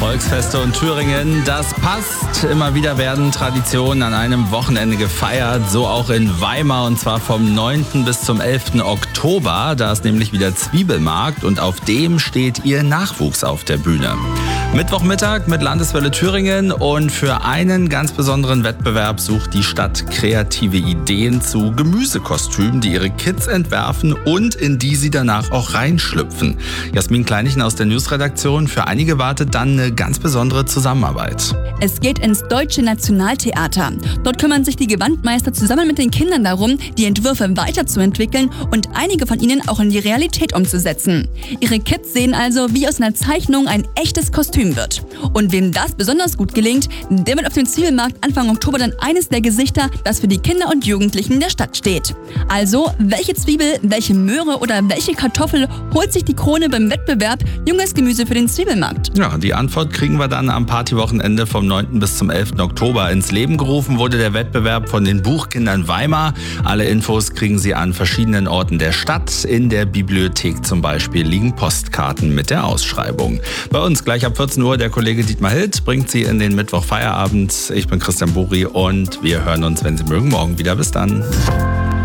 Volksfeste und Thüringen, das passt. Immer wieder werden Traditionen an einem Wochenende gefeiert, so auch in Weimar und zwar vom 9. bis zum 11. Oktober. Da ist nämlich wieder Zwiebelmarkt und auf dem steht ihr Nachwuchs auf der Bühne. Mittwochmittag mit Landeswelle Thüringen und für einen ganz besonderen Wettbewerb sucht die Stadt kreative Ideen zu Gemüsekostümen, die ihre Kids entwerfen und in die sie danach auch reinschlüpfen. Jasmin Kleinichen aus der Newsredaktion, für einige wartet dann eine ganz besondere Zusammenarbeit. Es geht ins Deutsche Nationaltheater. Dort kümmern sich die Gewandmeister zusammen mit den Kindern darum, die Entwürfe weiterzuentwickeln und einige von ihnen auch in die Realität umzusetzen. Ihre Kids sehen also, wie aus einer Zeichnung ein echtes Kostüm wird. Und wem das besonders gut gelingt, der wird auf dem Zwiebelmarkt Anfang Oktober dann eines der Gesichter, das für die Kinder und Jugendlichen der Stadt steht. Also, welche Zwiebel, welche Möhre oder welche Kartoffel holt sich die Krone beim Wettbewerb Junges Gemüse für den Zwiebelmarkt? Ja, die Antwort kriegen wir dann am Partywochenende vom 9. bis zum 11. Oktober. Ins Leben gerufen wurde der Wettbewerb von den Buchkindern Weimar. Alle Infos kriegen Sie an verschiedenen Orten der Stadt. In der Bibliothek zum Beispiel liegen Postkarten mit der Ausschreibung. Bei uns gleich ab 14 Uhr der Kollege Dietmar Hild bringt Sie in den Mittwoch Feierabend. Ich bin Christian Buri und wir hören uns, wenn Sie mögen, morgen wieder. Bis dann.